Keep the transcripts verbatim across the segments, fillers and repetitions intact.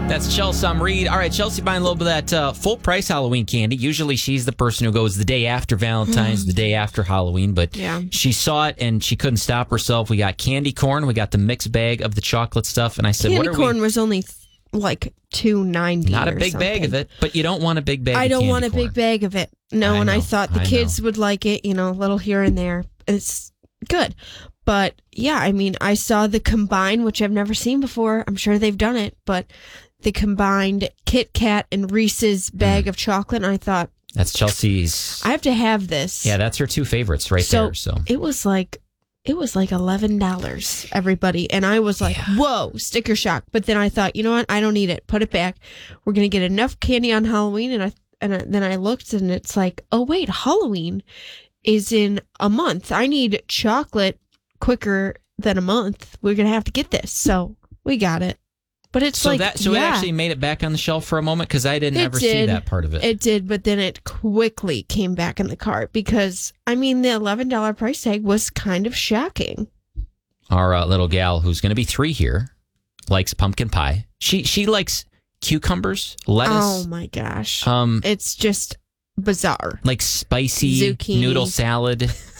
That's Chelsea Reed. All right, Chelsea buying a little bit of that uh, full price Halloween candy. Usually she's the person who goes the day after Valentine's, the day after Halloween, but yeah. she saw it and she couldn't stop herself. We got candy corn. We got the mixed bag of the chocolate stuff. And I said, candy what are corn we? was only like two ninety. Not a big something. bag of it, but you don't want a big bag I of don't candy want a corn. big bag of it. No, I and I know, thought the I kids know. would like it, you know, a little here and there. It's good. But yeah, I mean, I saw the combined, which I've never seen before. I'm sure they've done it, but the combined Kit Kat and Reese's bag mm. of chocolate, and I thought, that's Chelsea's. I have to have this. Yeah, that's her two favorites right so there. So it was like, it was like eleven dollars, everybody. And I was like, yeah. whoa, sticker shock. But then I thought, you know what? I don't need it. Put it back. We're going to get enough candy on Halloween. And I and I, then I looked and it's like, oh, wait, Halloween is in a month. I need chocolate quicker than a month. We're going to have to get this. So we got it. But it's so like, that so yeah, it actually made it back on the shelf for a moment because I didn't it ever did. see that part of it. It did, but then it quickly came back in the cart because, I mean, the eleven dollars price tag was kind of shocking. Our uh, little gal, who's going to be three here, likes pumpkin pie. She she likes cucumbers, lettuce. Oh my gosh. Um, it's just bizarre. Like spicy Zucchini. noodle salad,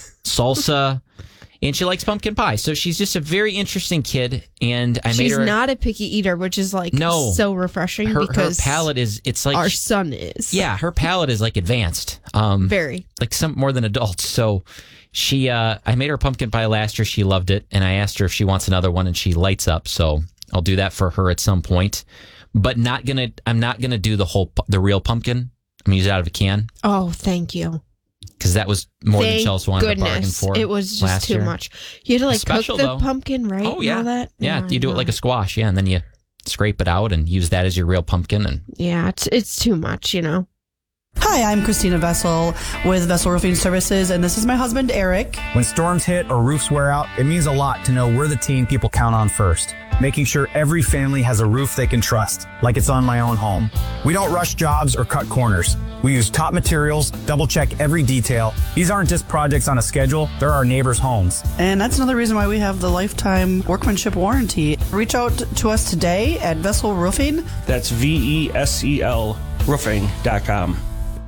salsa. And she likes pumpkin pie. So she's just a very interesting kid. And I She's made her. She's not a picky eater, which is like no, so refreshing her, because her palate is, it's like. Our son is. Yeah, her palate is like advanced. Um, very. Like some more than adults. So she, uh, I made her pumpkin pie last year. She loved it. And I asked her if she wants another one and she lights up. So I'll do that for her at some point. But not going to, I'm not going to do the whole, the real pumpkin. I'm going to use it out of a can. Oh, thank you. Because that was more Thank than Chelsea wanted goodness. to bargain for. It was just too year. much. You had to like Special, cook the though. pumpkin, right? Oh, yeah. And all that? Yeah, No, you do it like a squash, yeah, and then you scrape it out and use that as your real pumpkin. And yeah, it's, it's too much, you know. Hi, I'm Christina Vessel with Vessel Roofing Services, and this is my husband, Eric. When storms hit or roofs wear out, it means a lot to know we're the team people count on first, making sure every family has a roof they can trust, like it's on my own home. We don't rush jobs or cut corners. We use top materials, double check every detail. These aren't just projects on a schedule, they're our neighbors' homes. And that's another reason why we have the lifetime workmanship warranty. Reach out to us today at Vessel Roofing. That's V E S E L roofing dot com.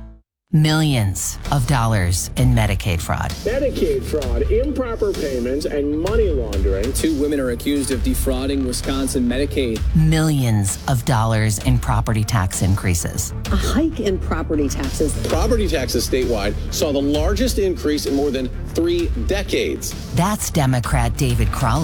Millions of dollars in Medicaid fraud. Medicaid fraud, improper payments, and money laundering. Two women are accused of defrauding Wisconsin Medicaid. Millions of dollars in property tax increases. A hike in property taxes. Property taxes statewide saw the largest increase in more than three decades. That's Democrat David Crowley.